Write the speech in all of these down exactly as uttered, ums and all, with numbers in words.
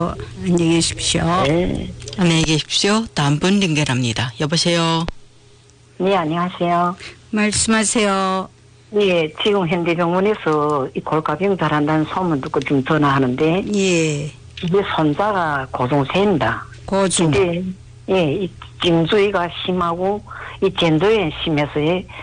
안녕히 계십시오. 네. 안녕히 계십시오. 다음 분 연결합니다. 여보세요. 네, 안녕하세요. 말씀하세요. 예, 지금 현대병원에서 이 골가병 잘한다는 소문 듣고 지금 전화하는데, 예. 이게 손자가 고동세입니다. 고중. 근데, 예, 이 징주의가 심하고, 이 젠도에 심해서,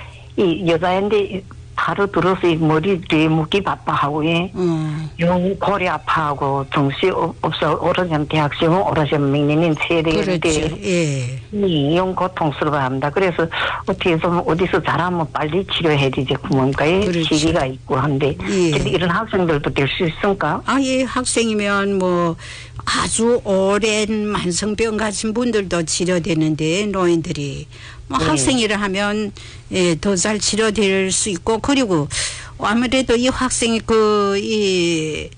이 여자인데, 하루 들어서 이 머리 뒤에 묻기 바빠하고, 예. 음. 용 고리 아파하고, 정신 없어, 오래전 대학생은 오래전 명령인 세대인데, 그렇지. 예. 용 고통스러워합니다. 그래서 어떻게 좀 어디서 잘하면 빨리 치료해야 되지, 구멍가에 그렇죠. 시기가 있고 한데, 예. 근데 이런 학생들도 될 수 있을까? 아예 학생이면 뭐 아주 오랜 만성병 가진 분들도 치료되는데 노인들이 뭐 네. 학생이라 하면 예, 더 잘 치료될 수 있고 그리고 아무래도 이 학생이 그 이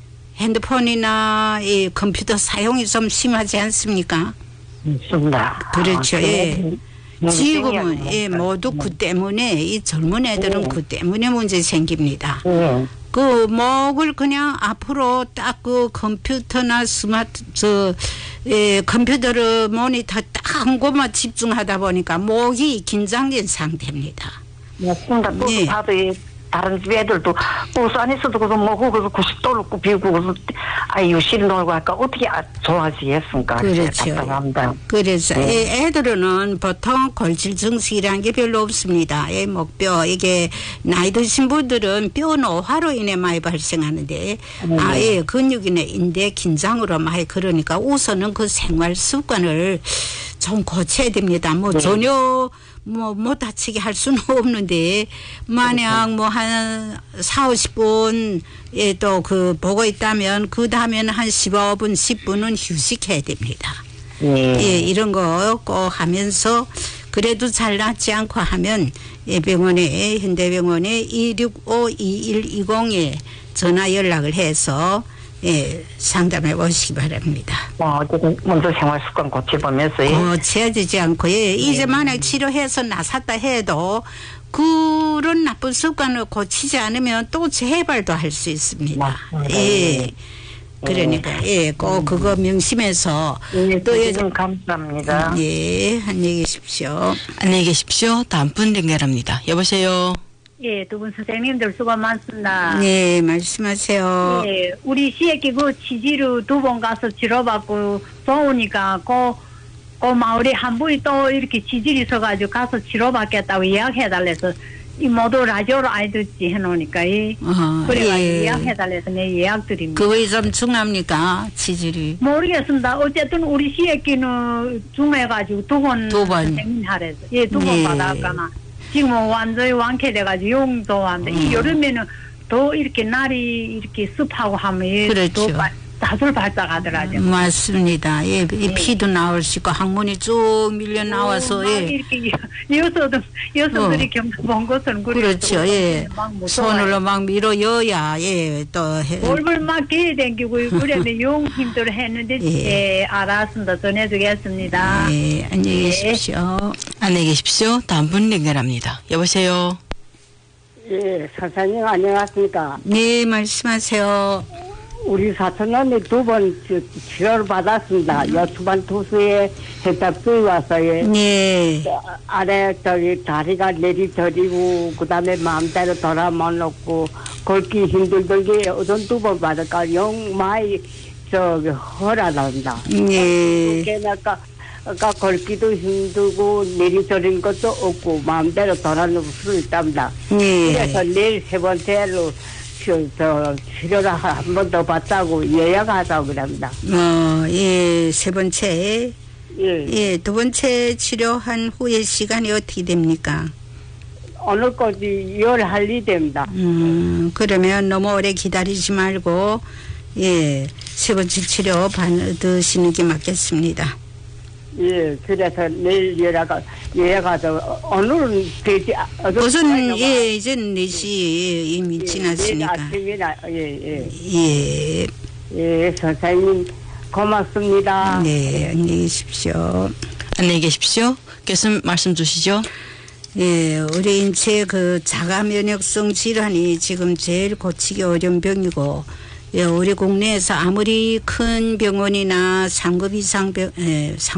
핸드폰이나 이 컴퓨터 사용이 좀 심하지 않습니까? 있습니다. 그렇죠. 아, 예. 그래. 지금은 예, 네. 모두 그 때문에 이 젊은 애들은 네. 그 때문에 문제 생깁니다. 예. 그 목을 그냥 앞으로 딱 그 컴퓨터나 스마트 저 예, 컴퓨터를 모니터 딱 한 곳만 집중하다 보니까 목이 긴장된 상태입니다. 맞습니다. 또 네. 봐도 이 다른 집 애들도 버스 안에서도 그래서 먹고 그래서 구십 도를 비고 그래서 아 유실 놀고 할까 어떻게 아, 좋아지겠습니까? 그렇죠. 답답합니다. 그래서 네. 이 애들은 보통 골질 증식이라는 게 별로 없습니다. 이 목뼈 이게 나이 드신 분들은 뼈 노화로 인해 많이 발생하는데 네. 아예 근육이나 인대 긴장으로 많이 그러니까 우선은 그 생활 습관을 좀 고쳐야 됩니다. 뭐 네. 전혀 뭐 못 다치게 할 수는 없는데 만약 뭐 한 사오십 분에 또 그 보고 있다면 그 다음에는 한 십오 분, 십 분은 휴식해야 됩니다. 예. 예, 이런 거 꼭 하면서 그래도 잘 낫지 않고 하면 예, 병원에 현대병원에 이육오 이일이공에 전화 연락을 해서 예, 상담해 보시기 바랍니다. 뭐 어쨌든 먼저 생활 습관 고쳐보면서 예. 고쳐지지 않고 예, 이제 만약 치료해서 나섰다 해도 그런 나쁜 습관을 고치지 않으면 또 재발도 할 수 있습니다. 맞습니다. 예. 그러니까 예, 꼭 그거 명심해서 예, 또 예, 좀 감사합니다. 예, 안녕히 계십시오. 안녕히 계십시오. 다음 분 연결합니다. 여보세요. 예, 두 분 선생님들 수고 많습니다. 네, 말씀하세요. 예, 우리 시애기 그 치지로 두 번 가서 치료받고 좋으니까 그, 그 마을에 한 분이 또 이렇게 치질이 있어가지고 가서 치료받겠다고 예약해달래서 이 모두 라디오로 아이 듣지 해놓으니까 이 어, 그래가지고 예. 예약해달래서 내 예약 드립니다. 그거 좀 중합니까? 치질이. 모르겠습니다. 어쨌든 우리 시애기는 중해가지고 두 번 두 번. 선생님 하래서 예, 두 번 예. 받았거나 지금은 완전히 완쾌돼가지고 용도 한데 이 여름에는 더 이렇게 날이 이렇게 습하고 하면 예, 그렇죠. 더 바- 자주 발작하더라고요. 맞습니다. 예, 이 피도 나올 수 있고 항문이 쭉 밀려 나와서 막 예. 이렇게 여서들 여서들이 경험 본 것은 그렇죠. 예. 막 무서워요. 손으로 막 밀어 여야 예, 또 해. 얼굴 막 개댕기고 그래도 용 힘들어 했는데 예. 예, 알았습니다. 전해주겠습니다. 예, 안녕히 예. 계십시오. 안녕히 계십시오. 다음 분 연결합니다. 여보세요. 예, 선생님 안녕하십니까. 네, 말씀하세요. 우리 사촌언니 두 번 치료를 받았습니다. 여수반 투수에 해답주에 와서 예. 네. 아래 저기 다리가 내리저리고 그다음에 마음대로 돌아 못 놓고 걷기 힘들던 게 어떤 두 번 받을까 영 많이 저기 허라난다. 네. 그러니까 아까 걷기도 힘들고 내리저린 것도 없고 마음대로 돌아 놓을 수 있답니다. 네. 그래서 내일 세 번째로 저, 저 치료를 한 번 더 받자고 예약하자고 그럽니다. 어, 예, 세 번째. 예. 예, 두 번째 치료한 후에 시간이 어떻게 됩니까? 오늘 거지 열할리 됩니다. 음, 그러면 너무 오래 기다리지 말고, 예, 세 번째 치료 받으시는 게 맞겠습니다. 예, 그래서 내일 예약, 예약하자. 오늘은 되지, 우선, 예, 이제 네 시 이미 예, 지났으니까. 내일 아침이나, 예, 예. 예, 예, 선생님, 고맙습니다. 네, 안녕히 계십시오. 안녕히 계십시오. 교수님 말씀 주시죠. 예, 우리 인체 그 자가 면역성 질환이 지금 제일 고치기 어려운 병이고, 예, 우리 국내에서 아무리 큰 병원이나 상급 이상 병, 예, 상